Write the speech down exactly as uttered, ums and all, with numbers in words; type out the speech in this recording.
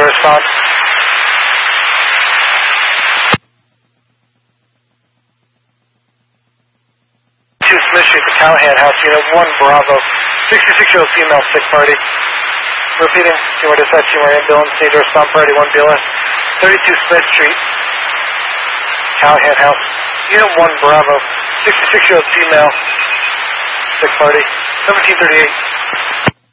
to respond. two Smith Street, the Callahan House, Unit one Bravo, sixty-six-year-old female, sick party. Repeating, Seymour Dispatch, Seymour ambulance, need to respond, party one B L S, thirty-two Smith Street, Callahan House, Unit one Bravo, sixty-six-year-old female, sick party, seventeen thirty-eight.